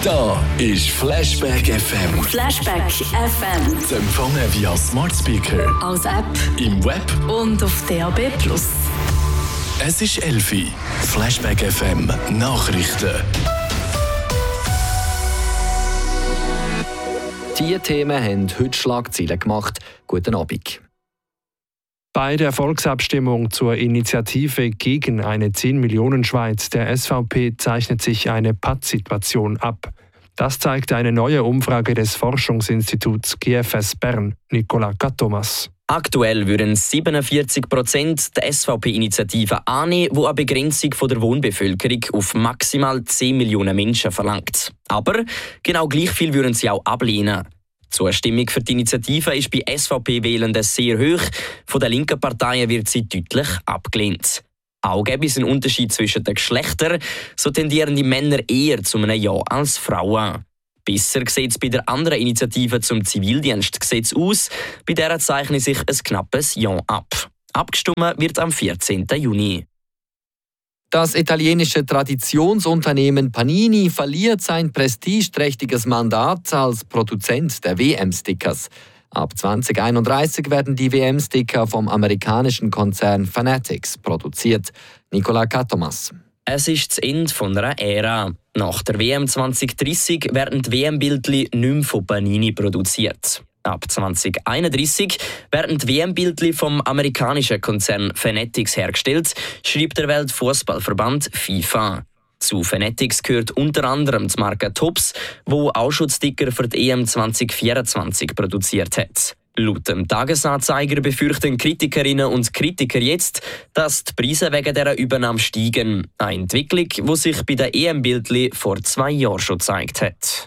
Da ist Flashback FM. Flashback FM. Zu empfangen via Smart Speaker, Als App im Web. und auf DAB+. Es ist 11 Uhr. Flashback FM Nachrichten. Diese Themen haben heute Schlagzeilen gemacht. Guten Abend. Bei der Volksabstimmung zur Initiative gegen eine 10-Millionen-Schweiz der SVP zeichnet sich eine Pattsituation ab. Das zeigt eine neue Umfrage des Forschungsinstituts GFS Bern. Nicola Thomas. Aktuell würden 47% der SVP-Initiative annehmen, die eine Begrenzung der Wohnbevölkerung auf maximal 10 Millionen Menschen verlangt. Aber genau gleich viel würden sie auch ablehnen. Die Zustimmung für die Initiative ist bei SVP-Wählenden sehr hoch. Von den linken Parteien wird sie deutlich abgelehnt. Auch gäbe es einen Unterschied zwischen den Geschlechtern. So tendieren die Männer eher zu einem Ja als Frauen. Besser sieht es bei der anderen Initiative zum Zivildienstgesetz aus. Bei der zeichnet sich ein knappes Ja ab. Abgestimmt wird am 14. Juni. Das italienische Traditionsunternehmen Panini verliert sein prestigeträchtiges Mandat als Produzent der WM-Stickers. Ab 2031 werden die WM-Sticker vom amerikanischen Konzern Fanatics produziert. Nicola Thomas. Es ist das Ende einer Ära. Nach der WM 2030 werden die WM-Bildchen nicht mehr von Panini produziert. Ab 2031 werden die WM-Bildchen vom amerikanischen Konzern Fanatics hergestellt, schreibt der Weltfußballverband FIFA. Zu Fanatics gehört unter anderem die Marke Tops, die auch schon Sticker für die EM 2024 produziert hat. Laut dem Tagesanzeiger befürchten Kritikerinnen und Kritiker jetzt, dass die Preise wegen dieser Übernahme steigen. Eine Entwicklung, die sich bei den EM-Bildchen vor 2 Jahren schon gezeigt hat.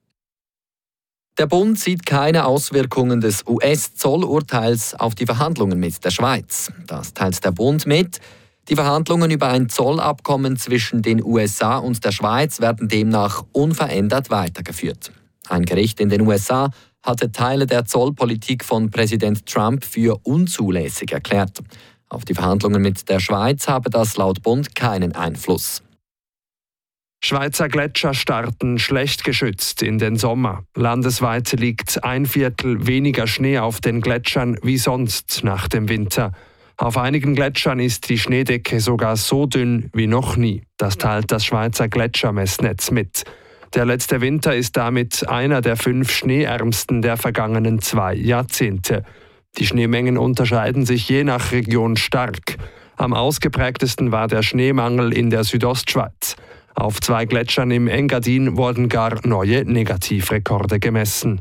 Der Bund sieht keine Auswirkungen des US-Zollurteils auf die Verhandlungen mit der Schweiz. Das teilt der Bund mit. Die Verhandlungen über ein Zollabkommen zwischen den USA und der Schweiz werden demnach unverändert weitergeführt. Ein Gericht in den USA hatte Teile der Zollpolitik von Präsident Trump für unzulässig erklärt. Auf die Verhandlungen mit der Schweiz habe das laut Bund keinen Einfluss. Schweizer Gletscher starten schlecht geschützt in den Sommer. Landesweit liegt 1/4 weniger Schnee auf den Gletschern wie sonst nach dem Winter. Auf einigen Gletschern ist die Schneedecke sogar so dünn wie noch nie. Das teilt das Schweizer Gletschermessnetz mit. Der letzte Winter ist damit einer der 5 schneeärmsten der vergangenen 2 Jahrzehnte. Die Schneemengen unterscheiden sich je nach Region stark. Am ausgeprägtesten war der Schneemangel in der Südostschweiz. Auf 2 Gletschern im Engadin wurden gar neue Negativrekorde gemessen.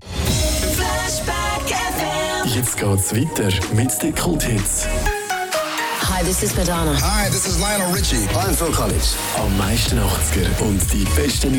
Jetzt geht's weiter mit den Kulthits. Hi, this is Madonna. Hi, this is Lionel Richie. I'm Phil Collins. Am meisten 80er und die besten